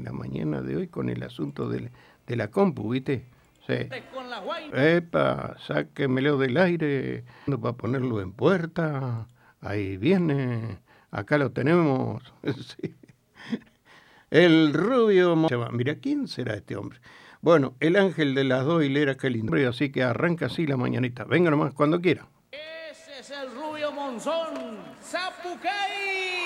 la mañana de hoy con el asunto de la compu, ¿viste? Sí. Epa, sáquemelo del aire para ponerlo en puerta. Ahí viene. Acá lo tenemos. Sí. El rubio... Mira, ¿quién será este hombre? Bueno, el ángel de las 2 hileras, qué lindo. Así que arranca así la mañanita. Venga nomás cuando quiera. Ese es el rubio Monzón, Zapucay.